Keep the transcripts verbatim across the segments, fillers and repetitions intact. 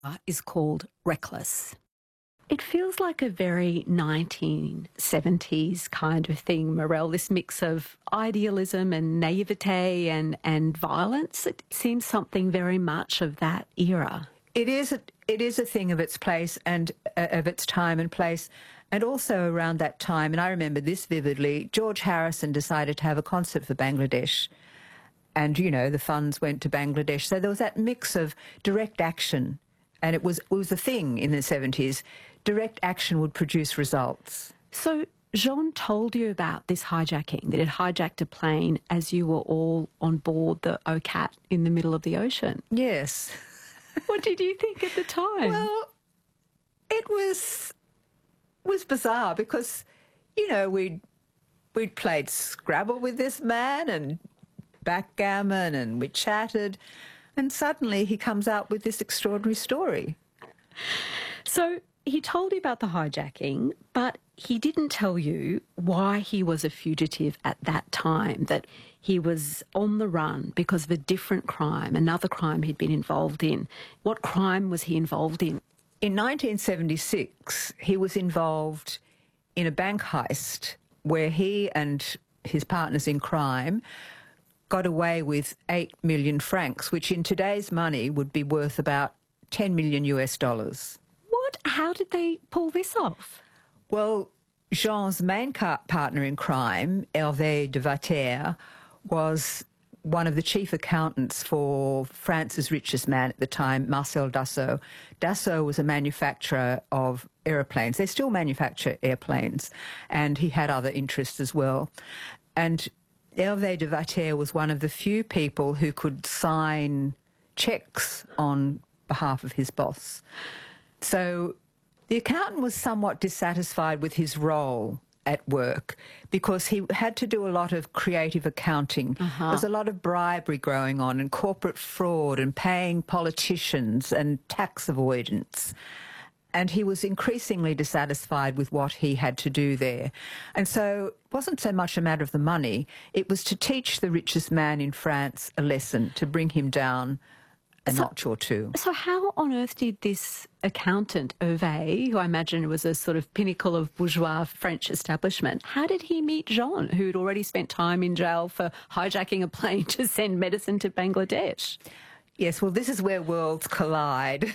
is called Reckless. It feels like a very nineteen seventies kind of thing, Morel, this mix of idealism and naivete and, and violence. It seems something very much of that era. It is a, it is a thing of its place and uh, of its time and place. And also around that time, and I remember this vividly, George Harrison decided to have a concert for Bangladesh. And, you know, the funds went to Bangladesh. So there was that mix of direct action. And it was, it was a thing in the seventies. Direct action would produce results. So Jean told you about this hijacking, that it hijacked a plane as you were all on board the O C A T in the middle of the ocean. Yes. What did you think at the time? Well, it was was bizarre because, you know, we'd, we'd played Scrabble with this man and backgammon and we chatted, and suddenly he comes out with this extraordinary story. So he told you about the hijacking, but he didn't tell you why he was a fugitive at that time, that he was on the run because of a different crime, another crime he'd been involved in. What crime was he involved in? In nineteen seventy-six, he was involved in a bank heist where he and his partners in crime got away with eight million francs, which in today's money would be worth about ten million US dollars. What? How did they pull this off? Well, Jean's main partner in crime, Hervé de Vater, was one of the chief accountants for France's richest man at the time, Marcel Dassault. Dassault was a manufacturer of aeroplanes. They still manufacture airplanes, and he had other interests as well. And Hervé de Vater was one of the few people who could sign cheques on behalf of his boss. So the accountant was somewhat dissatisfied with his role at work because he had to do a lot of creative accounting. Uh-huh. There was a lot of bribery going on and corporate fraud and paying politicians and tax avoidance. And he was increasingly dissatisfied with what he had to do there. And so it wasn't so much a matter of the money, it was to teach the richest man in France a lesson, to bring him down a so, notch or two. So how on earth did this accountant, Hervé, who I imagine was a sort of pinnacle of bourgeois French establishment, how did he meet Jean, who'd already spent time in jail for hijacking a plane to send medicine to Bangladesh? Yes, well, this is where worlds collide.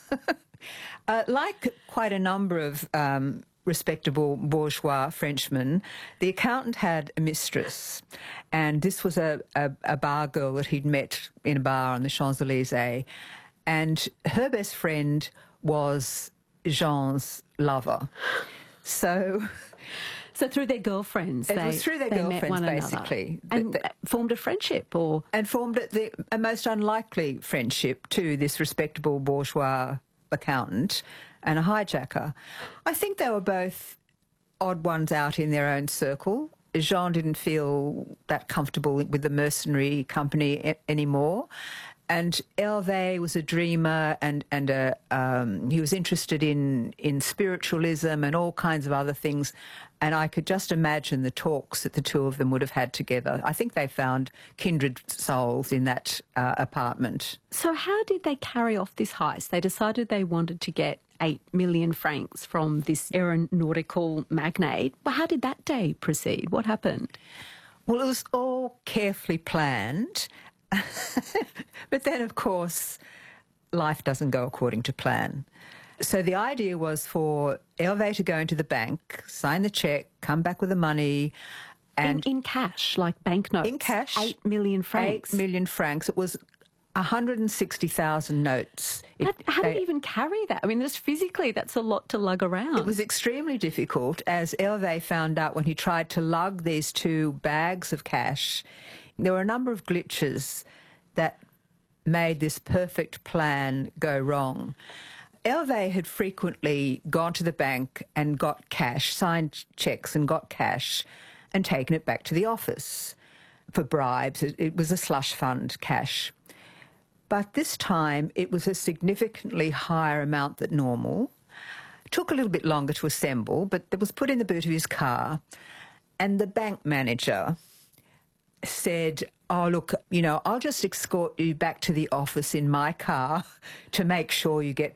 uh, like quite a number of um, respectable bourgeois Frenchmen, the accountant had a mistress, and this was a, a, a bar girl that he'd met in a bar on the Champs-Élysées, and her best friend was Jean's lover. So... So through their girlfriends, it they, was through their they girlfriends, met one basically, another. And the, the, formed a friendship, or and formed a, the, a most unlikely friendship to this respectable bourgeois accountant and a hijacker. I think they were both odd ones out in their own circle. Jean didn't feel that comfortable with the mercenary company a- anymore. And Hervé was a dreamer, and, and a, um, he was interested in, in spiritualism and all kinds of other things. And I could just imagine the talks that the two of them would have had together. I think they found kindred souls in that uh, apartment. So how did they carry off this heist? They decided they wanted to get eight million francs from this aeronautical magnate. But how did that day proceed? What happened? Well, it was all carefully planned. But then, of course, life doesn't go according to plan. So the idea was for Hervé to go into the bank, sign the cheque, come back with the money. And in, in cash, like banknotes? In cash. Eight million francs? Eight million francs. It was one hundred sixty thousand notes. It, how how they, do you even carry that? I mean, just physically, that's a lot to lug around. It was extremely difficult, as Hervé found out when he tried to lug these two bags of cash. There were a number of glitches that made this perfect plan go wrong. Hervé had frequently gone to the bank and got cash, signed cheques and got cash, and taken it back to the office for bribes. It, it was a slush fund cash. But this time it was a significantly higher amount than normal. It took a little bit longer to assemble, but it was put in the boot of his car. And the bank manager said, oh, look, you know, I'll just escort you back to the office in my car to make sure you get